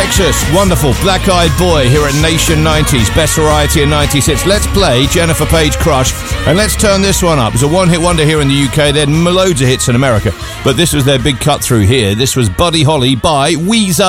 Texas, wonderful Black Eyed Boy here at Nation 90s, best variety in 96. Let's play Jennifer Page Crush, and let's turn this one up. It's a one-hit wonder here in the UK. They had loads of hits in America, but this was their big cut through here. This was Buddy Holly by Weezer.